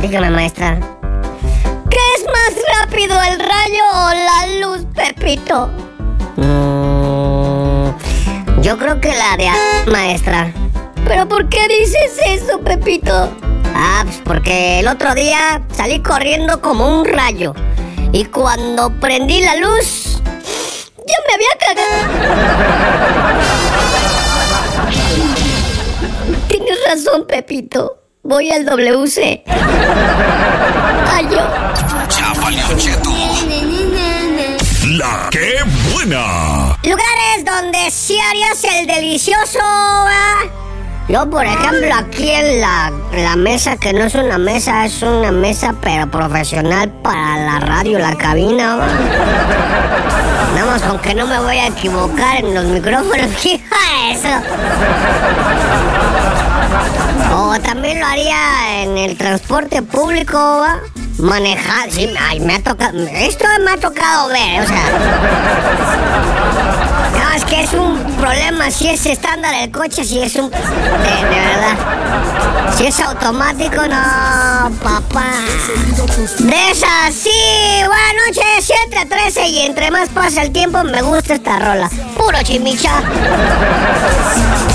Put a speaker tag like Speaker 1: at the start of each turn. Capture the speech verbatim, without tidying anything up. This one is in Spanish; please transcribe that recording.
Speaker 1: Dígame, maestra.
Speaker 2: ¿Qué es más rápido, el rayo o la luz, Pepito?
Speaker 1: Mm, yo creo que la de a- maestra.
Speaker 2: ¿Pero por qué dices eso, Pepito?
Speaker 1: Ah, pues porque el otro día salí corriendo como un rayo. Y cuando prendí la luz,
Speaker 2: ¡ya me había cagado! Tienes razón, Pepito. Voy al W C. Adiós.
Speaker 3: Ya valió, Cheto. La que buena.
Speaker 1: lugares donde sí harías el delicioso, ¿verdad? Yo, por ejemplo, aquí en la, la mesa, que no es una mesa, es una mesa pero profesional para la radio, la cabina, ¿verdad? Nada más con que no me voy a equivocar en los micrófonos, hija de eso. O también lo haría en el transporte público, ¿verdad? Manejar, sí, ay, me ha tocado, esto me ha tocado ver, o sea. No, es que es un problema si es estándar el coche, si es un... De, de verdad. Si es automático, no, papá. De esas, sí, buenas noches, siete a trece y entre más pasa el tiempo me gusta esta rola. Puro chimicha.